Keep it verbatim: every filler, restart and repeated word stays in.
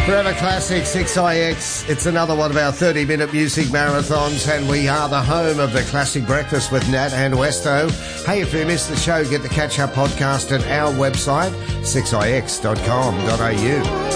Forever Classic six I X. It's another one of our thirty-minute music marathons, and we are the home of the Classic Breakfast with Nat and Westo. Hey, if you missed the show, get the catch-up podcast at our website, six i x dot com dot a u.